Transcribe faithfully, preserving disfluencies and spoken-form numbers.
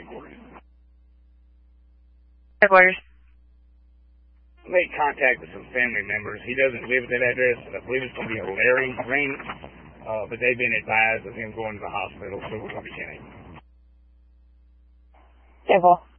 headquarters. Headquarters. Made contact with some family members. He doesn't live at that address. I believe it's going to be a Larry ring, uh, but they've been advised of him going to the hospital, so we're going to be checking. Table.